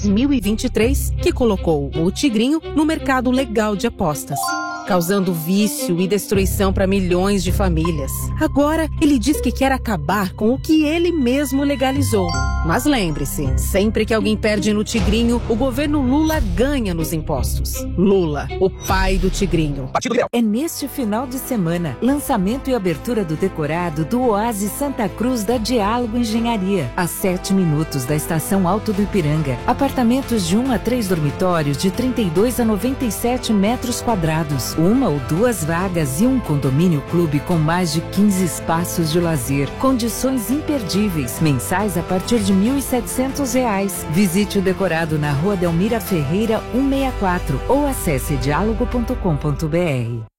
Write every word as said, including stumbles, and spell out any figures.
dois mil e vinte e três que colocou o Tigrinho no mercado legal de apostas, causando vício e destruição para milhões de famílias. Agora, ele diz que quer acabar com o que ele mesmo legalizou. Mas lembre-se, sempre que alguém perde no Tigrinho, o governo Lula ganha nos impostos. Lula, o pai do Tigrinho. É neste final de semana, lançamento e abertura do decorado do Oásis Santa Cruz da Diálogo Engenharia, a sete minutos da estação Alto do Ipiranga. Apartamentos de um a três dormitórios de trinta e dois a noventa e sete metros quadrados, uma ou duas vagas e um condomínio clube com mais de quinze espaços de lazer. Condições imperdíveis, mensais a partir de mil e setecentos reais. Visite o decorado na Rua Delmira Ferreira cento e sessenta e quatro ou acesse diálogo ponto com ponto br.